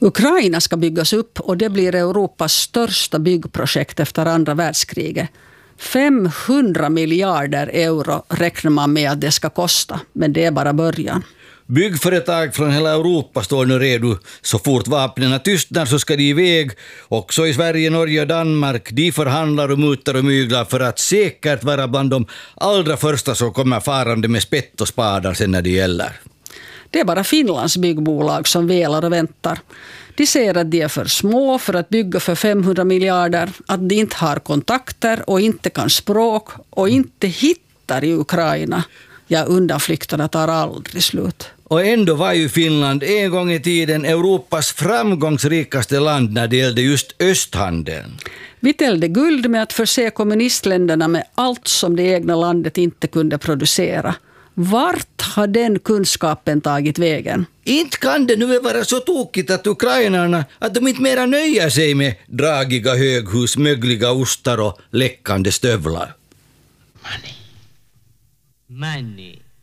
Ukraina ska byggas upp och det blir Europas största byggprojekt efter andra världskriget. 500 miljarder euro räknar man med att det ska kosta, men det är bara början. Byggföretag från hela Europa står nu redo. Så fort vapnen tystnar så ska de iväg. Också i Sverige, Norge och Danmark. De förhandlar och mutar och myglar för att säkert vara bland de allra första som kommer farande med spett och spadar sen när det gäller. Det är bara Finlands byggbolag som velar och väntar. De säger att de är för små för att bygga för 500 miljarder, att de inte har kontakter och inte kan språk och inte hittar i Ukraina. Ja, undanflykterna tar aldrig slut. Och ändå var ju Finland en gång i tiden Europas framgångsrikaste land när det gällde just östhandeln. Vi tällde guld med att förse kommunistländerna med allt som det egna landet inte kunde producera. Vart har den kunskapen tagit vägen? Inte kan det nu vara så tokigt att ukrainarna att de inte mera nöjer sig med dragiga höghus, mögliga ostar och läckande stövlar. Money.